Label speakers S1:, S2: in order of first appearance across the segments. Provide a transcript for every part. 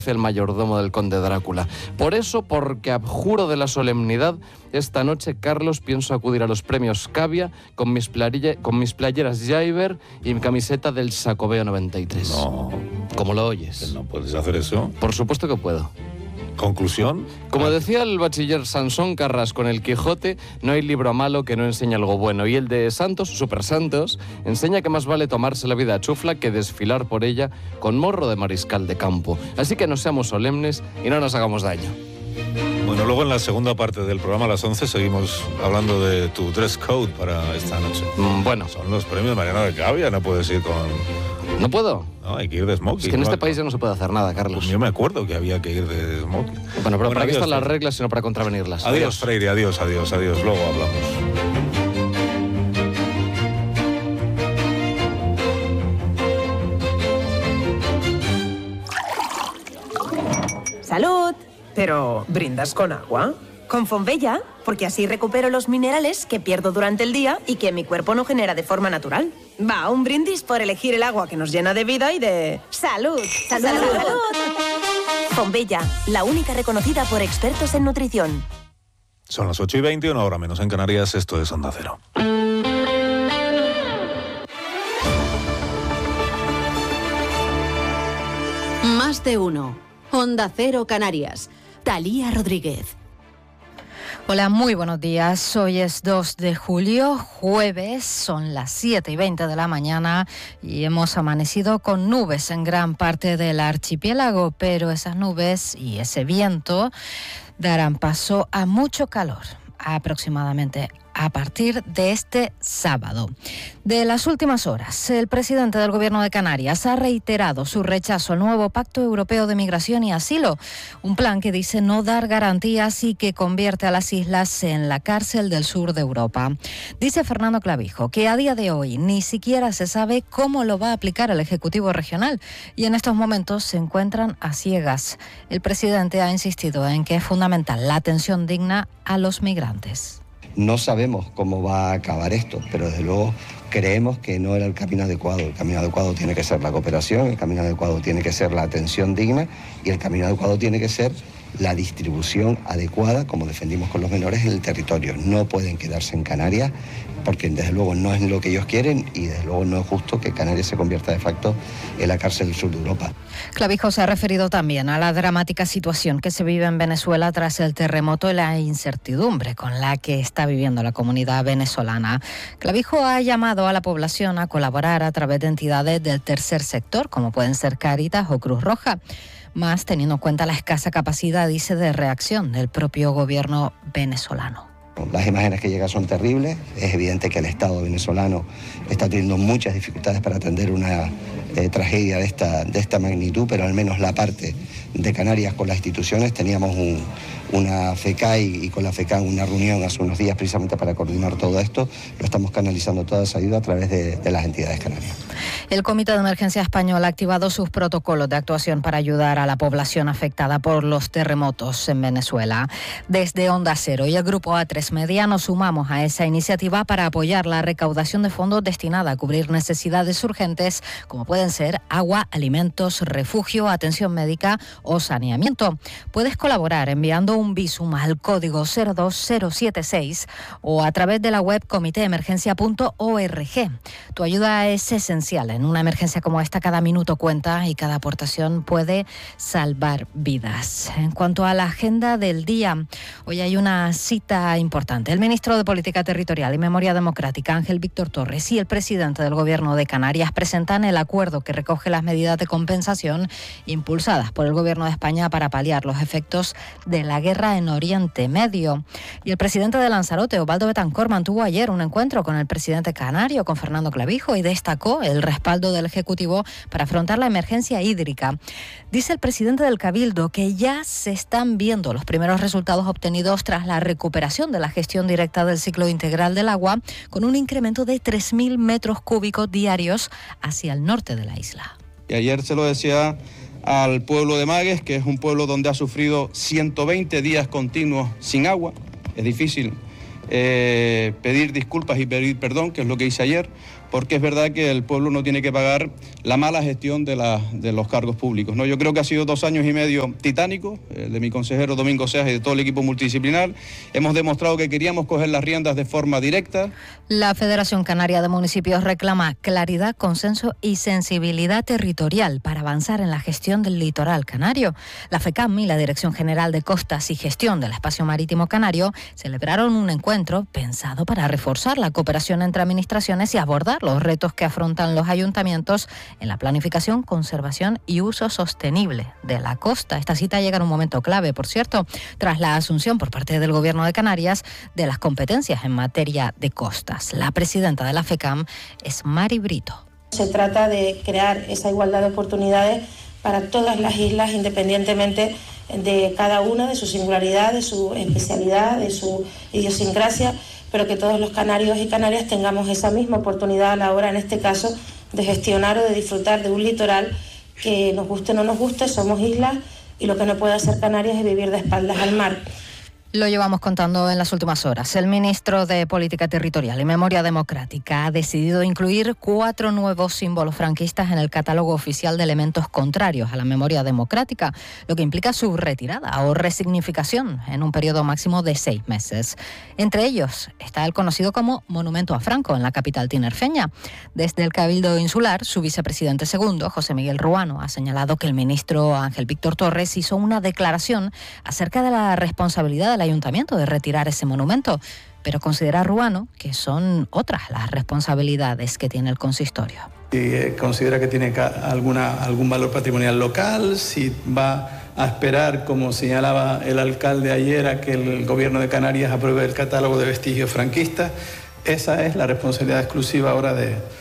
S1: el mayordomo del conde Drácula. Por eso, porque abjuro de la solemnidad, esta noche, Carlos, pienso acudir a los premios Cavia con mis playeras Jaiber y mi camiseta del Xacobeo 93.
S2: No.
S1: ¿Cómo lo oyes?
S2: ¿No puedes hacer eso?
S1: Por supuesto que puedo.
S2: ¿Conclusión?
S1: Como decía el bachiller Sansón Carrasco en El Quijote, no hay libro malo que no enseñe algo bueno. Y el de Santos, Super Santos, enseña que más vale tomarse la vida a chufla que desfilar por ella con morro de mariscal de campo. Así que no seamos solemnes y no nos hagamos daño.
S2: Bueno, luego en la segunda parte del programa a las 11 seguimos hablando de tu dress code para esta noche.
S1: Bueno.
S2: Son los premios Mariano de Cavia, no puedes ir con...
S1: ¿No puedo?
S2: No, hay que ir de smoking.
S1: Es que en este país ya no se puede hacer nada, Carlos.
S2: Pues yo me acuerdo que había que ir de smoking.
S1: Bueno, pero ¿para qué están las
S2: Freire.
S1: reglas sino para contravenirlas?
S2: Adiós, Freire, adiós. Luego hablamos.
S3: ¡Salud! Pero, ¿brindas con agua?
S4: Con Fonbella, porque así recupero los minerales que pierdo durante el día y que mi cuerpo no genera de forma natural. Va, un brindis por elegir el agua que nos llena de vida y de... ¡Salud! ¡Salud! ¡Salud! Fonbella, la única reconocida por expertos en nutrición.
S2: Son las 8:20, una hora menos en Canarias. Esto es Onda Cero.
S5: Más de uno. Onda Cero Canarias. Talía Rodríguez.
S6: Hola, muy buenos días. Hoy es 2 de julio, jueves, son las 7:20 de la mañana y hemos amanecido con nubes en gran parte del archipiélago, pero esas nubes y ese viento darán paso a mucho calor, aproximadamente a partir de este sábado. De las últimas horas, el presidente del Gobierno de Canarias ha reiterado su rechazo al nuevo Pacto Europeo de Migración y Asilo, un plan que dice no dar garantías y que convierte a las islas en la cárcel del sur de Europa. Dice Fernando Clavijo que a día de hoy ni siquiera se sabe cómo lo va a aplicar el Ejecutivo Regional y en estos momentos se encuentran a ciegas. El presidente ha insistido en que es fundamental la atención digna a los migrantes.
S7: No sabemos cómo va a acabar esto, pero desde luego creemos que no era el camino adecuado. El camino adecuado tiene que ser la cooperación, el camino adecuado tiene que ser la atención digna y el camino adecuado tiene que ser la distribución adecuada, como defendimos con los menores, en el territorio. No pueden quedarse en Canarias porque desde luego no es lo que ellos quieren y desde luego no es justo que Canarias se convierta de facto en la cárcel del sur de Europa.
S6: Clavijo se ha referido también a la dramática situación que se vive en Venezuela tras el terremoto y la incertidumbre con la que está viviendo la comunidad venezolana. Clavijo ha llamado a la población a colaborar a través de entidades del tercer sector, como pueden ser Cáritas o Cruz Roja, más teniendo en cuenta la escasa capacidad, dice, de reacción del propio gobierno venezolano.
S7: Las imágenes que llegan son terribles. Es evidente que el Estado venezolano está teniendo muchas dificultades para atender una tragedia de esta magnitud, pero al menos la parte de Canarias con las instituciones. Teníamos una FECAI y con la FECAI una reunión hace unos días precisamente para coordinar todo esto. Lo estamos canalizando toda esa ayuda a través de las entidades canarias.
S6: El Comité de Emergencia Español ha activado sus protocolos de actuación para ayudar a la población afectada por los terremotos en Venezuela. Desde Onda Cero y el Grupo A3 Media nos sumamos a esa iniciativa para apoyar la recaudación de fondos destinada a cubrir necesidades urgentes como pueden ser agua, alimentos, refugio, atención médica o saneamiento. Puedes colaborar enviando un Bizum al código 02076 o a través de la web comiteemergencia.org. Tu ayuda es esencial. En una emergencia como esta, cada minuto cuenta y cada aportación puede salvar vidas. En cuanto a la agenda del día, hoy hay una cita importante. El ministro de Política Territorial y Memoria Democrática, Ángel Víctor Torres, y el presidente del Gobierno de Canarias presentan el acuerdo que recoge las medidas de compensación impulsadas por el Gobierno de España para paliar los efectos de la guerra en Oriente Medio. Y el presidente de Lanzarote, Osvaldo Betancor, mantuvo ayer un encuentro con el presidente canario, con Fernando Clavijo, y destacó el respaldo del Ejecutivo para afrontar la emergencia hídrica. Dice el presidente del Cabildo que ya se están viendo los primeros resultados obtenidos tras la recuperación de la gestión directa del ciclo integral del agua, con un incremento de 3.000 metros cúbicos diarios hacia el norte de la isla.
S8: Y ayer se lo decía al pueblo de Magues, que es un pueblo donde ha sufrido 120 días continuos sin agua. Es difícil pedir disculpas y pedir perdón, que es lo que hice ayer, porque es verdad que el pueblo no tiene que pagar la mala gestión de los cargos públicos, ¿no? Yo creo que ha sido 2 años y medio titánicos, de mi consejero Domingo Seas y de todo el equipo multidisciplinar. Hemos demostrado que queríamos coger las riendas de forma directa.
S6: La Federación Canaria de Municipios reclama claridad, consenso y sensibilidad territorial para avanzar en la gestión del litoral canario. La FECAM y la Dirección General de Costas y Gestión del Espacio Marítimo Canario celebraron un encuentro pensado para reforzar la cooperación entre administraciones y abordar los retos que afrontan los ayuntamientos en la planificación, conservación y uso sostenible de la costa. Esta cita llega en un momento clave, por cierto, tras la asunción por parte del Gobierno de Canarias de las competencias en materia de costas. La presidenta de la FECAM es Mari Brito.
S9: Se trata de crear esa igualdad de oportunidades para todas las islas, independientemente de cada una, de su singularidad, de su especialidad, de su idiosincrasia, pero que todos los canarios y canarias tengamos esa misma oportunidad a la hora, en este caso, de gestionar o de disfrutar de un litoral que nos guste o no nos guste, somos islas y lo que no puede hacer Canarias es vivir de espaldas al mar.
S6: Lo llevamos contando en las últimas horas. El ministro de Política Territorial y Memoria Democrática ha decidido incluir 4 nuevos símbolos franquistas en el catálogo oficial de elementos contrarios a la memoria democrática, lo que implica su retirada o resignificación en un periodo máximo de 6 meses. Entre ellos está el conocido como Monumento a Franco en la capital tinerfeña. Desde el Cabildo Insular, su vicepresidente segundo, José Miguel Ruano, ha señalado que el ministro Ángel Víctor Torres hizo una declaración acerca de la responsabilidad del ayuntamiento de retirar ese monumento, pero considera Ruano que son otras las responsabilidades que tiene el consistorio.
S10: Si considera que tiene algún valor patrimonial local, si va a esperar, como señalaba el alcalde ayer, a que el Gobierno de Canarias apruebe el catálogo de vestigios franquistas, esa es la responsabilidad exclusiva ahora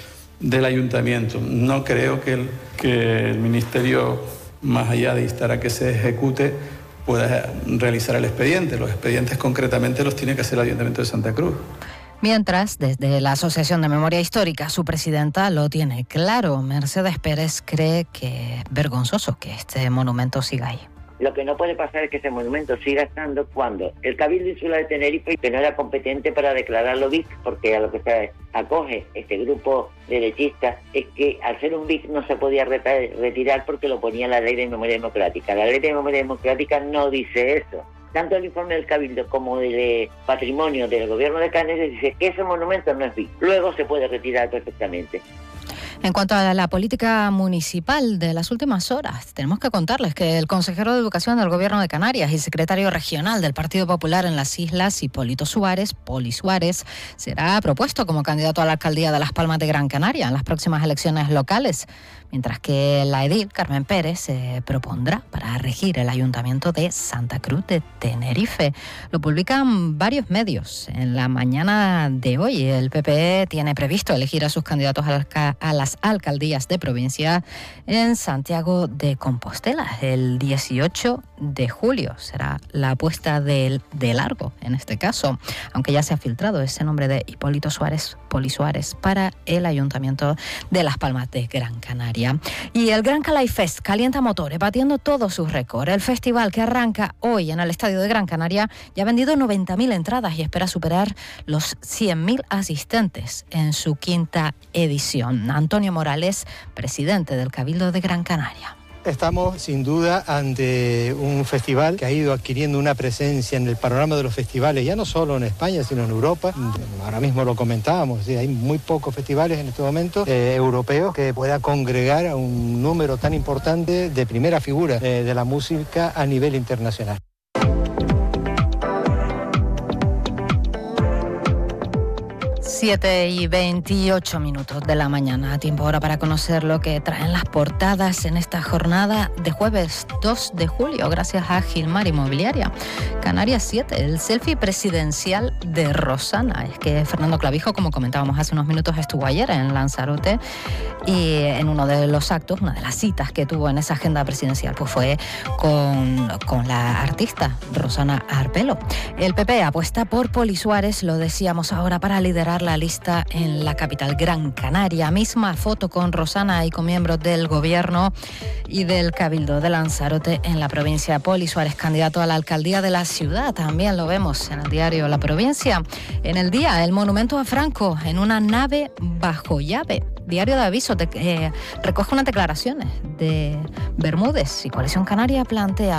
S10: del ayuntamiento. No creo que el Ministerio, más allá de instar a que se ejecute, pueda realizar el expediente. Los expedientes concretamente los tiene que hacer el Ayuntamiento de Santa Cruz.
S6: Mientras, desde la Asociación de Memoria Histórica, su presidenta lo tiene claro. Mercedes Pérez cree que es vergonzoso que este monumento siga ahí.
S11: Lo que no puede pasar es que ese monumento siga estando cuando el Cabildo Insular de Tenerife, que no era competente para declararlo BIC, porque a lo que se acoge este grupo derechista es que al ser un BIC no se podía retirar porque lo ponía la Ley de Memoria Democrática. La Ley de Memoria Democrática no dice eso. Tanto el informe del Cabildo como del Patrimonio del Gobierno de Canarias dice que ese monumento no es BIC. Luego se puede retirar perfectamente.
S6: En cuanto a la política municipal de las últimas horas, tenemos que contarles que el consejero de Educación del Gobierno de Canarias y secretario regional del Partido Popular en las Islas, Hipólito Suárez, Poli Suárez, será propuesto como candidato a la alcaldía de Las Palmas de Gran Canaria en las próximas elecciones locales, mientras que la edil, Carmen Pérez, se propondrá para regir el Ayuntamiento de Santa Cruz de Tenerife. Lo publican varios medios. En la mañana de hoy, el PP tiene previsto elegir a sus candidatos a las alcaldías de provincia en Santiago de Compostela. El 18 de julio será la puesta de largo, en este caso, aunque ya se ha filtrado ese nombre de Hipólito Suárez, Poli Suárez, para el Ayuntamiento de Las Palmas de Gran Canaria. Y el Gran Calais Fest calienta motores, batiendo todos sus récords. El festival, que arranca hoy en el Estadio de Gran Canaria, ya ha vendido 90.000 entradas y espera superar los 100.000 asistentes en su 5ª edición. Antonio Morales, presidente del Cabildo de Gran Canaria.
S12: Estamos sin duda ante un festival que ha ido adquiriendo una presencia en el panorama de los festivales, ya no solo en España, sino en Europa. Ahora mismo lo comentábamos, hay muy pocos festivales en este momento europeos que pueda congregar a un número tan importante de primera figura de la música a nivel internacional.
S6: 7:28 de la mañana, tiempo ahora para conocer lo que traen las portadas en esta jornada de jueves 2 de julio, gracias a Gilmar Inmobiliaria. Canarias 7, el selfie presidencial de Rosana. Es que Fernando Clavijo, como comentábamos hace unos minutos, estuvo ayer en Lanzarote y en uno de los actos, una de las citas que tuvo en esa agenda presidencial, pues fue con la artista Rosana Arpelo. El PP apuesta por Poli Suárez, lo decíamos ahora, para liderar la la lista en la capital, Gran Canaria. Misma foto con Rosana y con miembros del gobierno y del Cabildo de Lanzarote en la provincia. Poli Suárez, candidato a la alcaldía de la ciudad, también lo vemos en el diario La Provincia. En El Día, el monumento a Franco en una nave bajo llave. Diario de Aviso recoge unas declaraciones de Bermúdez y Coalición Canaria plantea